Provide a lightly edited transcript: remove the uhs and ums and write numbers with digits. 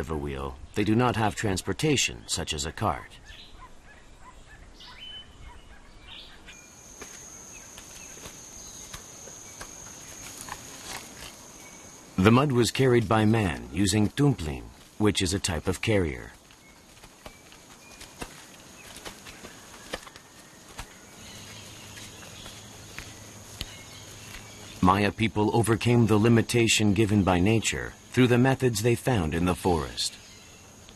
of a wheel, they do not have transportation, such as a cart. The mud was carried by man using tumpling, which is a type of carrier. Maya people overcame the limitation given by nature through the methods they found in the forest.